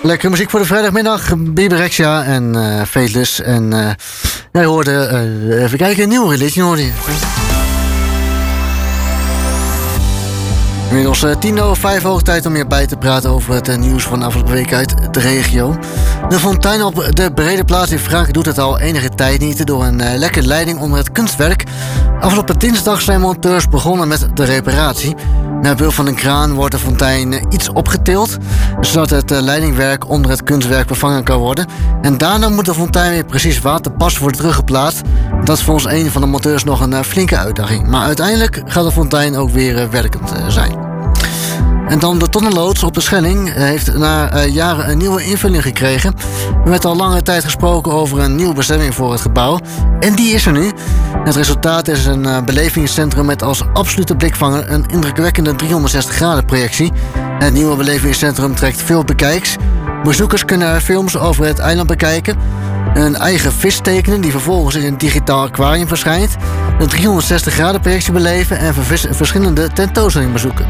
Lekkere muziek voor de vrijdagmiddag. Biberexia en Fateless. En jij hoorde, even kijken, een nieuwe release hoorde je. Inmiddels 5:10 hoog tijd om je bij te praten over het nieuws van de afgelopen week uit de regio. De fontein op de Brede Plaats in Vraag doet het al enige tijd niet door een lekke leiding onder het kunstwerk. Afgelopen dinsdag zijn monteurs begonnen met de reparatie. Met behulp van een kraan wordt de fontein iets opgetild, zodat het leidingwerk onder het kunstwerk vervangen kan worden. En daarna moet de fontein weer precies waterpas worden teruggeplaatst. Dat is volgens een van de monteurs nog een flinke uitdaging. Maar uiteindelijk gaat de fontein ook weer werkend zijn. En dan de tonnenloods op de Schelling heeft na jaren een nieuwe invulling gekregen. Er werd al lange tijd gesproken over een nieuwe bestemming voor het gebouw. En die is er nu. Het resultaat is een belevingscentrum met als absolute blikvanger een indrukwekkende 360 graden projectie. Het nieuwe belevingscentrum trekt veel bekijks. Bezoekers kunnen films over het eiland bekijken. Een eigen vis tekenen die vervolgens in een digitaal aquarium verschijnt. Een 360 graden projectie beleven en verschillende tentoonstellingen bezoeken.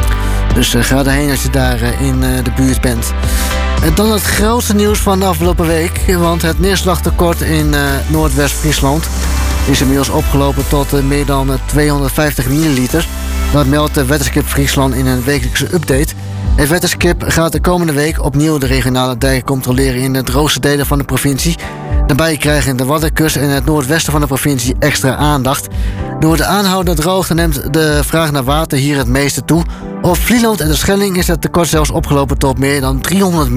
Dus ga erheen als je daar in de buurt bent. En dan het grootste nieuws van de afgelopen week. Want het neerslagtekort in Noordwest-Friesland is inmiddels opgelopen tot meer dan 250 milliliter. Dat meldt de Wetenschap Friesland in een wekelijkse update. Het Wetenschap gaat de komende week opnieuw de regionale dijken controleren in de droogste delen van de provincie. Daarbij krijgen de Waddenkust en het noordwesten van de provincie extra aandacht. Door de aanhoudende droogte neemt de vraag naar water hier het meeste toe. Op Vlieland en de Schelling is het tekort zelfs opgelopen tot meer dan 300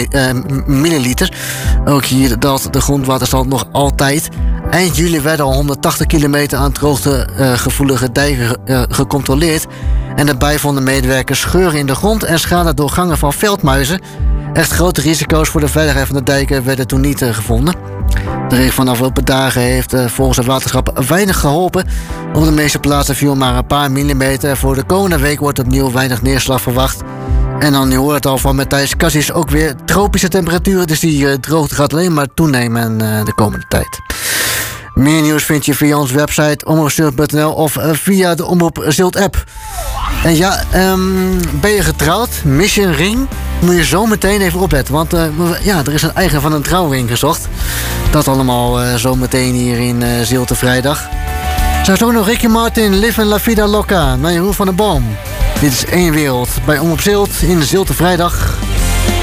milliliter. Ook hier daalt de grondwaterstand nog altijd. Eind juli werden al 180 kilometer aan droogtegevoelige dijken gecontroleerd. En daarbij vonden medewerkers scheuren in de grond en schade door gangen van veldmuizen. Echt grote risico's voor de veiligheid van de dijken werden toen niet gevonden. De regen van de afgelopen dagen heeft volgens het waterschap weinig geholpen. Op de meeste plaatsen viel maar een paar millimeter. Voor de komende week wordt opnieuw weinig neerslag verwacht. En dan je hoort het al van Matthijs Cassis ook weer tropische temperaturen. Dus die droogte gaat alleen maar toenemen de komende tijd. Meer nieuws vind je via onze website omroepzilt.nl of via de Omroep Zilt app. En ja, ben je getrouwd? Mis je een ring? Moet je zo meteen even opletten. Want er is een eigenaar van een trouwring gezocht. Dat allemaal zo meteen hier in Zilte vrijdag. Zo ook nog Ricky Martin, Live in La Vida Loca, naar Jeroen van der Boom. Dit is één wereld bij Omroep Zilt in Zilte vrijdag.